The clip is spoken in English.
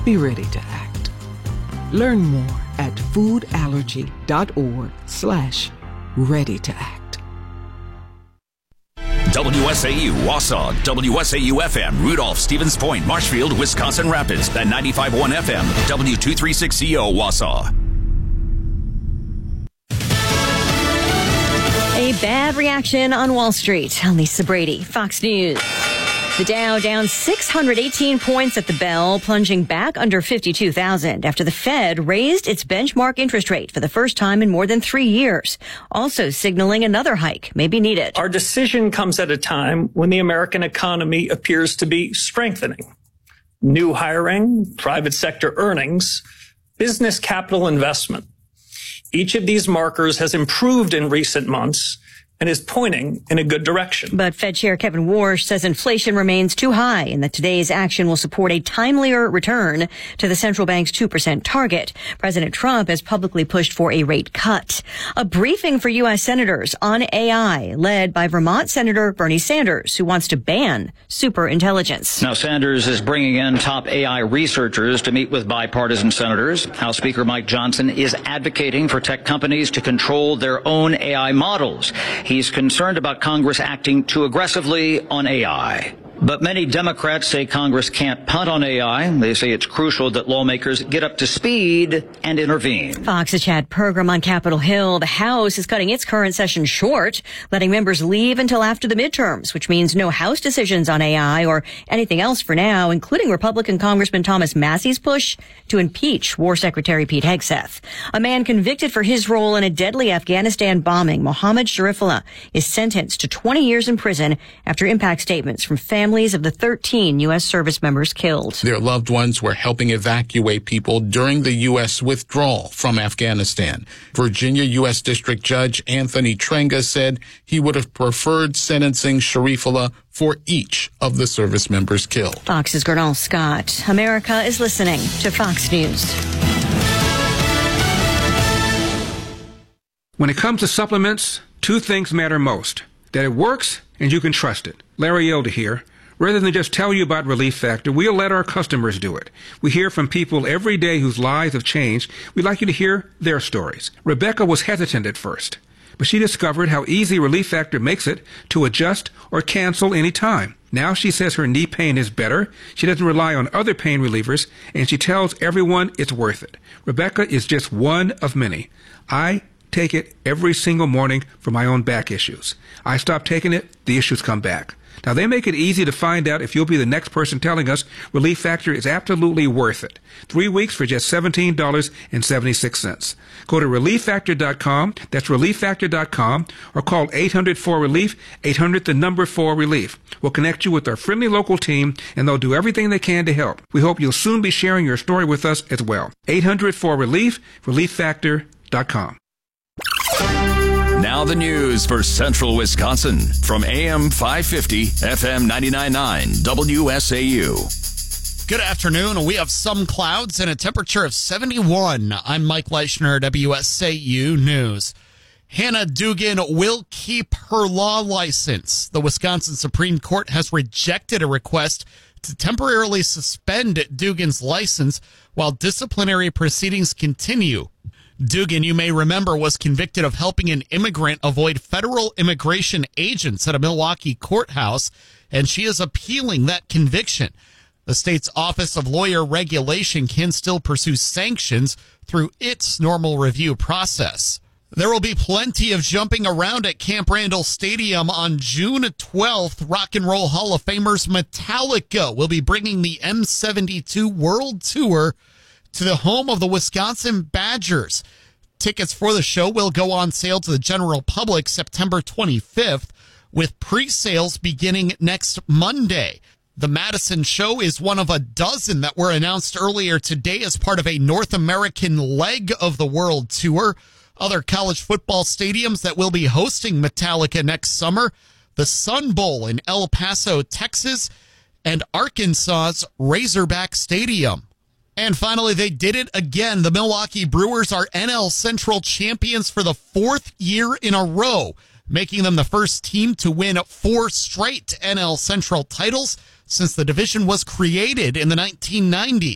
be ready to act. Learn more at foodallergy.org/ready to act. WSAU Wausau, WSAU FM, Rudolph, Stevens Point, Marshfield, Wisconsin Rapids, and 95.1 FM, W236CO Wausau. A bad reaction on Wall Street. I'm Lisa Brady, Fox News. The Dow down 618 points at the bell, plunging back under 52,000 after the Fed raised its benchmark interest rate for the first time in more than 3 years, also signaling another hike may be needed. Our decision comes at a time when the American economy appears to be strengthening. New hiring, private sector earnings, business capital investment. Each of these markers has improved in recent months and is pointing in a good direction. But Fed Chair Kevin Warsh says inflation remains too high and that today's action will support a timelier return to the central bank's 2% target. President Trump has publicly pushed for a rate cut. A briefing for U.S. senators on AI, led by Vermont Senator Bernie Sanders, who wants to ban superintelligence. Now, Sanders is bringing in top AI researchers to meet with bipartisan senators. House Speaker Mike Johnson is advocating for tech companies to control their own AI models. He's concerned about Congress acting too aggressively on AI. But many Democrats say Congress can't punt on AI. They say it's crucial that lawmakers get up to speed and intervene. Fox's Chad Pergram on Capitol Hill. The House is cutting its current session short, letting members leave until after the midterms, which means no House decisions on AI or anything else for now, including Republican Congressman Thomas Massey's push to impeach War Secretary Pete Hegseth. A man convicted for his role in a deadly Afghanistan bombing, Mohammed Sharifullah, is sentenced to 20 years in prison after impact statements from families of the 13 U.S. service members killed. Their loved ones were helping evacuate people during the U.S. withdrawal from Afghanistan. Virginia U.S. District Judge Anthony Trenga said he would have preferred sentencing Sharifullah for each of the service members killed. Fox's Gernal Scott. America is listening to Fox News. When it comes to supplements, two things matter most: that it works and you can trust it. Larry Elder here. Rather than just tell you about Relief Factor, we'll let our customers do it. We hear from people every day whose lives have changed. We'd like you to hear their stories. Rebecca was hesitant at first, but she discovered how easy Relief Factor makes it to adjust or cancel any time. Now she says her knee pain is better, she doesn't rely on other pain relievers, and she tells everyone it's worth it. Rebecca is just one of many. I take it every single morning for my own back issues. I stop taking it, the issues come back. Now, they make it easy to find out if you'll be the next person telling us Relief Factor is absolutely worth it. 3 weeks for just $17.76. Go to ReliefFactor.com, that's ReliefFactor.com, or call 800-4RELIEF, 800-4RELIEF. We'll connect you with our friendly local team, and they'll do everything they can to help. We hope you'll soon be sharing your story with us as well. 800-4RELIEF, ReliefFactor.com. Now the news for Central Wisconsin from AM 550, FM 99.9, WSAU. Good afternoon. We have some clouds and a temperature of 71. I'm Mike Leischner, WSAU News. Hannah Dugan will keep her law license. The Wisconsin Supreme Court has rejected a request to temporarily suspend Dugan's license while disciplinary proceedings continue. Dugan, you may remember, was convicted of helping an immigrant avoid federal immigration agents at a Milwaukee courthouse, and she is appealing that conviction. The state's Office of Lawyer Regulation can still pursue sanctions through its normal review process. There will be plenty of jumping around at Camp Randall Stadium on June 12th. Rock and Roll Hall of Famers Metallica will be bringing the M72 World Tour to the home of the Wisconsin Badgers. Tickets for the show will go on sale to the general public September 25th, with pre-sales beginning next Monday. The Madison show is one of a dozen that were announced earlier today as part of a North American leg of the World Tour. Other college football stadiums that will be hosting Metallica next summer: the Sun Bowl in El Paso, Texas, and Arkansas's Razorback Stadium. And finally, they did it again. The Milwaukee Brewers are NL Central champions for the fourth year in a row, making them the first team to win 4 straight NL Central titles since the division was created in the 1990s.